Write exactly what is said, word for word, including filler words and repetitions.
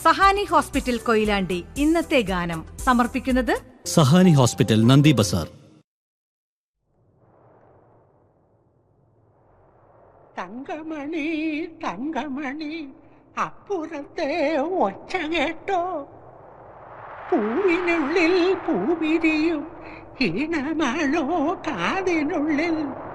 Sahani hospital Koyilandy ഇന്നത്തെ ഗാനം സമർപ്പിക്കുന്നത് സഹാനി ഹോസ്പിറ്റൽ നന്ദി ബസാർ. തങ്കമണി തങ്കമണി അപ്പുറത്തെ ഒച്ച കേട്ടോ, പൂവിനുള്ളിൽ പൂവിരിയും ഈണമാണോ കാതിനുള്ളിൽ